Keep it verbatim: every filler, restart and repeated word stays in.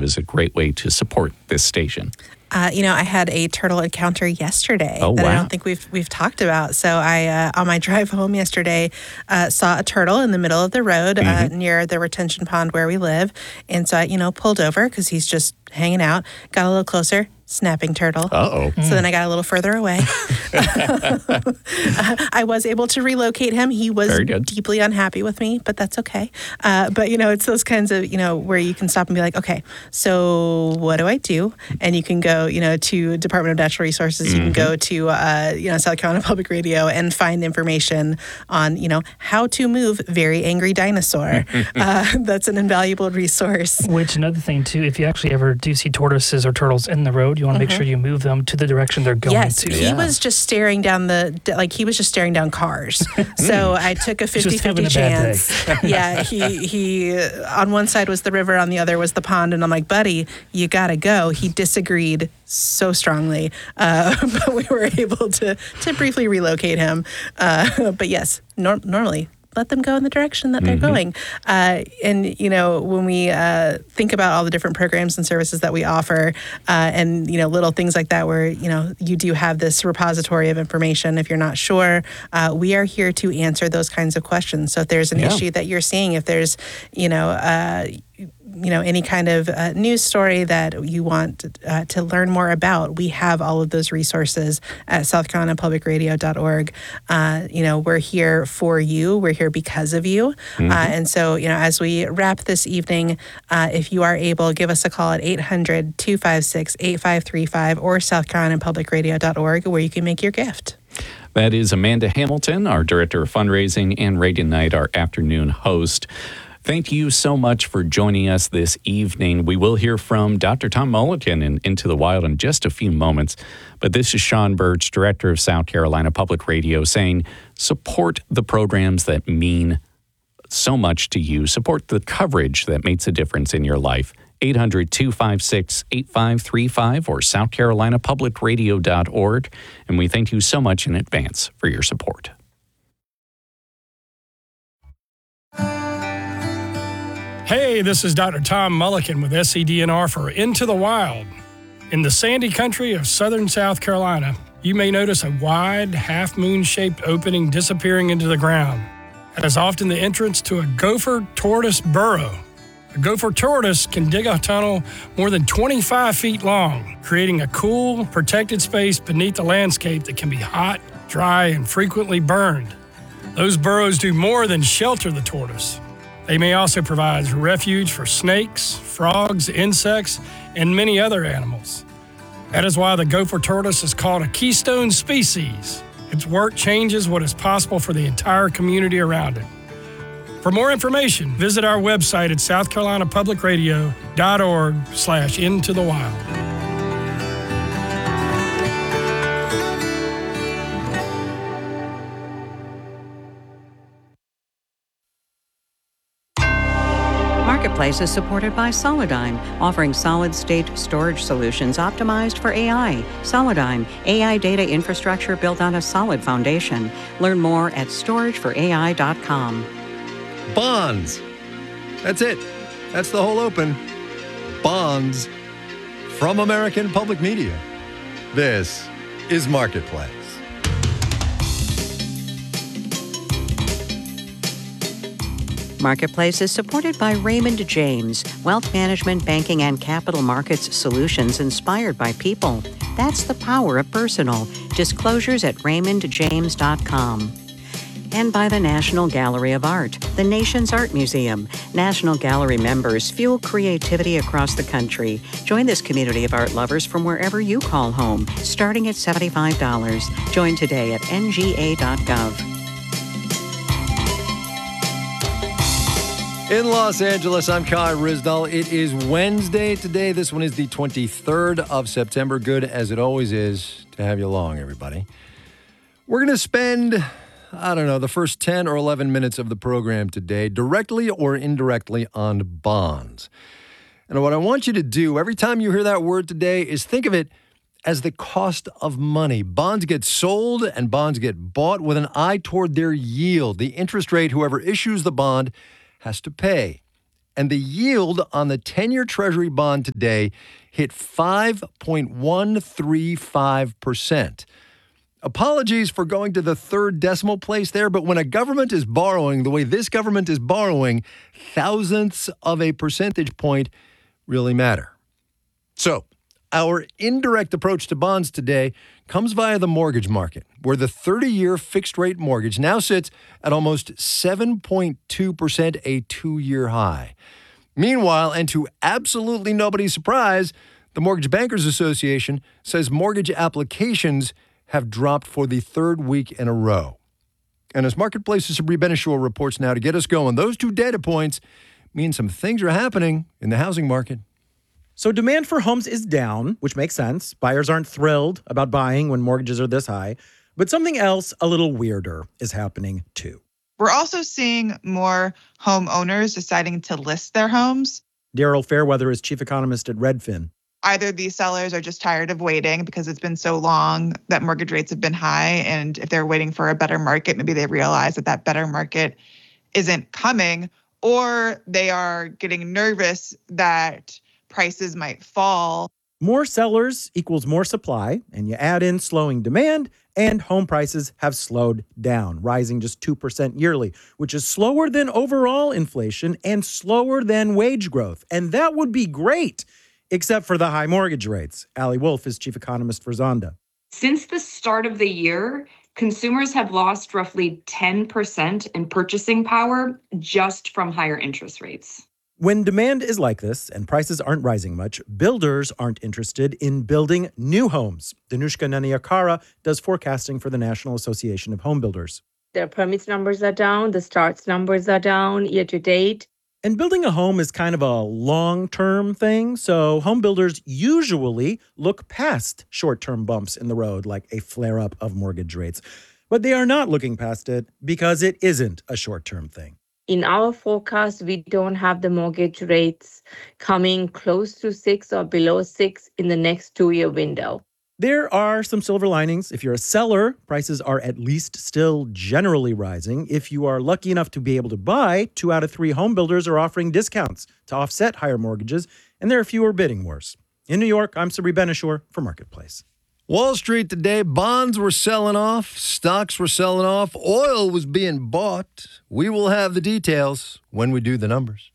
believe is a great way to support this station. Uh, you know, I had a turtle encounter yesterday oh, that wow. I don't think we've we've talked about. So I, uh, on my drive home yesterday, uh, saw a turtle in the middle of the road mm-hmm. uh, near the retention pond where we live. And so I, you know, pulled over because he's just hanging out, got a little closer. Snapping turtle. Uh-oh. So mm. then I got a little further away. I was able to relocate him. He was deeply unhappy with me, but that's okay. Uh, but, you know, it's those kinds of, you know, where you can stop and be like, okay, so what do I do? And you can go, you know, to Department of Natural Resources. Mm-hmm. You can go to, uh, you know, South Carolina Public Radio and find information on, you know, how to move very angry dinosaur. uh, that's an invaluable resource. Which another thing, too, if you actually ever do see tortoises or turtles in the road, you want to mm-hmm. make sure you move them to the direction they're going yes, to. Yes, he yeah. was just staring down the, like he was just staring down cars. So I took a fifty-fifty chance. yeah, he, he, on one side was the river, on the other was the pond. And I'm like, buddy, you got to go. He disagreed so strongly. Uh, but we were able to, to briefly relocate him. Uh, but yes, nor- normally, let them go in the direction that they're mm-hmm. going. Uh, and, you know, when we uh, think about all the different programs and services that we offer uh, and, you know, little things like that where, you know, you do have this repository of information. If you're not sure, uh, we are here to answer those kinds of questions. So if there's an yeah. issue that you're seeing, if there's, you know, uh, you know, any kind of uh, news story that you want uh, to learn more about, we have all of those resources at south carolina public radio dot org. Uh, you know, we're here for you. We're here because of you. Mm-hmm. Uh, and so, you know, as we wrap this evening, uh, if you are able, give us a call at eight hundred, two five six, eight five three five or south carolina public radio dot org where you can make your gift. That is Amanda Hamilton, our Director of Fundraising, and Reagan Knight, our afternoon host. Thank you so much for joining us this evening. We will hear from Doctor Tom Mulliken in Into the Wild in just a few moments. But this is Sean Birch, Director of South Carolina Public Radio, saying support the programs that mean so much to you. Support the coverage that makes a difference in your life. eight hundred, two five six, eight five three five or south carolina public radio dot org. And we thank you so much in advance for your support. Hey, this is Doctor Tom Mulliken with S C D N R for Into the Wild. In the sandy country of southern South Carolina, you may notice a wide, half-moon-shaped opening disappearing into the ground. That is often the entrance to a gopher tortoise burrow. A gopher tortoise can dig a tunnel more than twenty-five feet long, creating a cool, protected space beneath the landscape that can be hot, dry, and frequently burned. Those burrows do more than shelter the tortoise. They may also provide refuge for snakes, frogs, insects, and many other animals. That is why the gopher tortoise is called a keystone species. Its work changes what is possible for the entire community around it. For more information, visit our website at south carolina public radio dot org slash into the wild. Marketplace is supported by Solidigm, offering solid-state storage solutions optimized for A I. Solidigm, A I data infrastructure built on a solid foundation. Learn more at storage for A I dot com. Bonds. That's it. That's the whole open. Bonds from American Public Media. This is Marketplace. Marketplace is supported by Raymond James, wealth management, banking, and capital markets solutions inspired by people. That's the power of personal. Disclosures at raymond james dot com. And by the National Gallery of Art, the nation's art museum. National Gallery members fuel creativity across the country. Join this community of art lovers from wherever you call home, starting at seventy-five dollars. Join today at n g a dot gov. In Los Angeles, I'm Kai Ryssdal. It is Wednesday today. This one is the twenty-third of September. Good as it always is to have you along, everybody. We're going to spend, I don't know, the first ten or eleven minutes of the program today directly or indirectly on bonds. And what I want you to do every time you hear that word today is think of it as the cost of money. Bonds get sold and bonds get bought with an eye toward their yield, the interest rate whoever issues the bond has to pay. and the yield on the ten-year Treasury bond today hit five point one three five percent. Apologies for going to the third decimal place there, but when a government is borrowing the way this government is borrowing, thousandths of a percentage point really matter. So, our indirect approach to bonds today comes via the mortgage market, where the thirty-year fixed-rate mortgage now sits at almost seven point two percent, a two-year high. Meanwhile, and to absolutely nobody's surprise, the Mortgage Bankers Association says mortgage applications have dropped for the third week in a row. And as Marketplace's Sabri Benishore reports now to get us going, those two data points mean some things are happening in the housing market. So demand for homes is down, which makes sense. Buyers aren't thrilled about buying when mortgages are this high. But something else a little weirder is happening too. We're also seeing more homeowners deciding to list their homes. Daryl Fairweather is chief economist at Redfin. Either these sellers are just tired of waiting because it's been so long that mortgage rates have been high. And if they're waiting for a better market, maybe they realize that that better market isn't coming, or they are getting nervous that prices might fall. More sellers equals more supply, and you add in slowing demand, and home prices have slowed down, rising just two percent yearly, which is slower than overall inflation and slower than wage growth. And that would be great, except for the high mortgage rates. Allie Wolf is chief economist for Zonda. Since the start of the year, consumers have lost roughly ten percent in purchasing power just from higher interest rates. When demand is like this and prices aren't rising much, builders aren't interested in building new homes. Danushka Naniakara does forecasting for the National Association of Home Builders. Their permits numbers are down, the starts numbers are down year to date. And building a home is kind of a long-term thing, so home builders usually look past short-term bumps in the road, like a flare-up of mortgage rates. But they are not looking past it because it isn't a short-term thing. In our forecast, we don't have the mortgage rates coming close to six or below six in the next two-year window. There are some silver linings. If you're a seller, prices are at least still generally rising. If you are lucky enough to be able to buy, two out of three home builders are offering discounts to offset higher mortgages, and there are fewer bidding wars. In New York, I'm Sabri Benishore for Marketplace. Wall Street today, bonds were selling off, stocks were selling off, oil was being bought. We will have the details when we do the numbers.